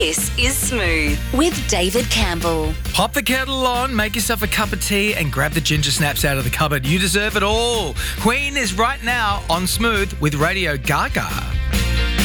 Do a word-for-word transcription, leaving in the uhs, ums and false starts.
This is Smooth with David Campbell. Pop the kettle on, make yourself a cup of tea and grab the ginger snaps out of the cupboard. You deserve it all. Queen is right now on Smooth with Radio Gaga.